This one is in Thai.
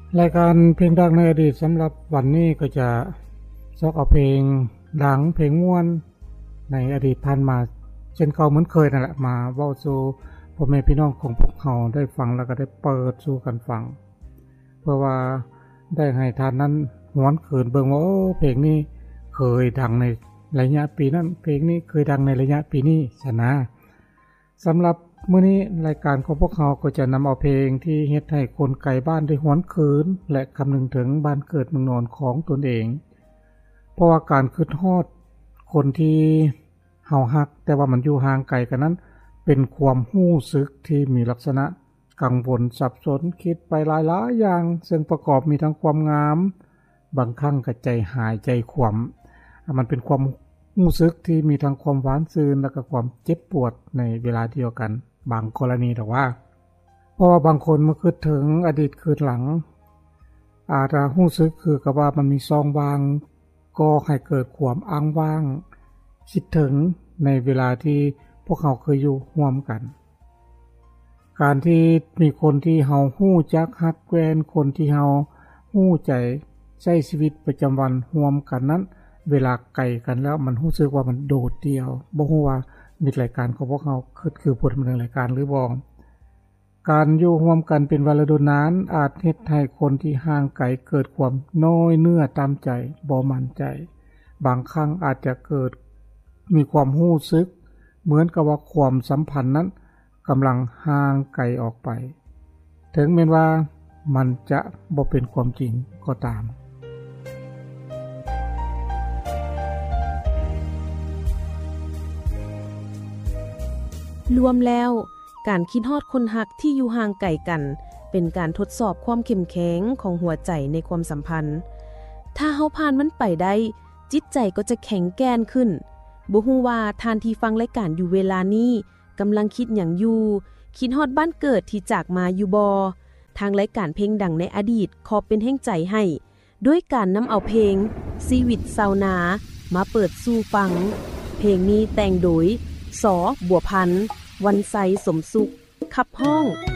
รายการเพลงดังในอดีตสำหรับวันนี้ก็จะซอกเอาเพลงดังเพลงม่วนในอดีตผ่านมาเช่นเก่าเหมือนเคยนั่นแหละมาเว้าสู่พ่อแม่พี่น้องของพวกเราได้ฟังแล้วก็ได้เปิดสู่กันฟังเพื่อว่าได้ให้ท่านนั้นหวนคืนเบิ่งว่าเพลงนี้เคยดังในระยะปีนั้นเพลงนี้เคยดังในระยะปีนี้ชนะสำหรับมื้อนี้รายการของพวกเราก็จะนำเอาเพลงที่เฮ็ดให้คนไกลบ้านได้หวนคืนและคำนึงถึงบ้านเกิดเมืองนอนของตนเองเพราะว่าการคิดฮอดคนที่เฮาฮักแต่ว่ามันอยู่ห่างไกลกันนั้นเป็นความรู้สึกที่มีลักษณะกังวลสับสนคิดไปหลายๆอย่างซึ่งประกอบมีทั้งความงามบางครั้งก็ใจหายใจขวมมันเป็นความรู้สึกที่มีทั้งความหวานซื่นและก็ความเจ็บปวดในเวลาเดียวกันบางกรณีแต่ว่าเพราะว่าบางคนมาคิดถึงอดีตคืนหลังอาจจะรู้สึกคือกับว่ามันมีซองวางก็ให้เกิดความอ้างว้างคิดถึงในเวลาที่พวกเขาเคยอยู่ร่วมกันการที่มีคนที่เฮาฮู้จักฮักแวนคนที่เฮาฮู้ใจใช้ชีวิตประจำวันร่วมกันนั้นเวลาไกลกันแล้วมันรู้สึกว่ามันโดดเดี่ยวบ่ฮู้ว่ามีรายการของพวกเราคือผู้ดำเนินรายการหรือบ่การอยู่ร่วมกันเป็นเวลาโดนนานอาจเฮ็ดให้คนที่ห่างไกลเกิดความน้อยเนื้อตามใจบ่มั่นใจบางครั้งอาจจะเกิดมีความรู้สึกเหมือนกับว่าความสัมพันธ์นั้นกำลังห่างไกลออกไปถึงแม้ว่ามันจะบ่เป็นความจริงก็ตามรวมแล้วการคิดฮอดคนฮักที่อยู่ห่างไกลกันเป็นการทดสอบความเข้มแข็งของหัวใจในความสัมพันธ์ถ้าเฮาผ่านมันไปได้จิตใจก็จะแข็งแกร่งขึ้นบ่ฮู้ว่าท่านที่ฟังรายการอยู่เวลานี้กำลังคิดหยังอยู่คิดฮอดบ้านเกิดที่จากมาอยู่บ่ทางรายการเพลงดังในอดีตขอเป็นแห่งใจให้ด้วยการนำเอาเพลงชีวิตชาวนามาเปิดสู่ฟังเพลงนี้แต่งโดยส.บัวพันธ์วันไซสมสุขขับห้อง